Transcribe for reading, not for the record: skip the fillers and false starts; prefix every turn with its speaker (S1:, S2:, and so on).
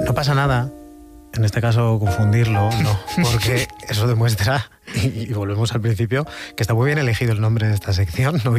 S1: No pasa nada, en este caso confundirlo, no, porque eso demuestra, y volvemos al principio, que está muy bien elegido el nombre de esta sección, ¿no?